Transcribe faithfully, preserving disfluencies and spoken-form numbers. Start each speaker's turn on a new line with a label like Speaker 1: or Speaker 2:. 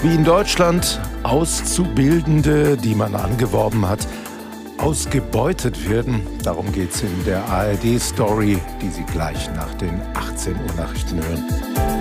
Speaker 1: Wie in Deutschland Auszubildende, die man angeworben hat, ausgebeutet werden. Darum geht's in der A R D-Story, die Sie gleich nach den achtzehn Uhr Nachrichten hören.